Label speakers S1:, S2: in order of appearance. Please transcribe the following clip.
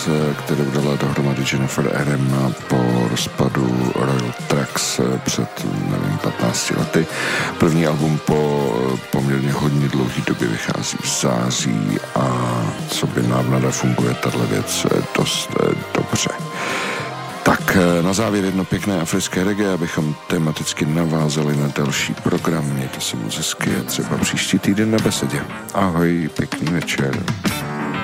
S1: kterou dala dohromady Jennifer Arem po rozpadu Royal Tracks před, nevím, 15 lety. První album po poměrně hodně dlouhý době vychází v září a co by návnada funguje tato věc dost dobře. Tak na závěr jedno pěkné africké reggae, abychom tematicky navázali na další program. Mějte se moc hezky a třeba příští týden na Besedě. Ahoj, pěkný večer.